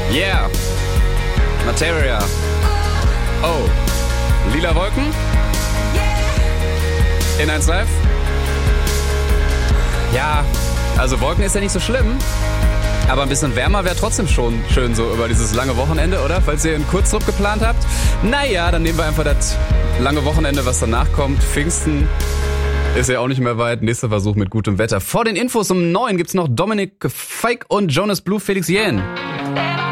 Yeah. Materia. Oh. Lila Wolken. In 1 Live. Ja, also Wolken ist ja nicht so schlimm. Aber ein bisschen wärmer wäre trotzdem schon schön so über dieses lange Wochenende, oder? Falls ihr einen Kurztrip geplant habt. Naja, dann nehmen wir einfach das lange Wochenende, was danach kommt. Pfingsten ist ja auch nicht mehr weit. Nächster Versuch mit gutem Wetter. Vor den Infos um 9 gibt's noch Dominik Fike und Jonas Blue, Felix Jähn.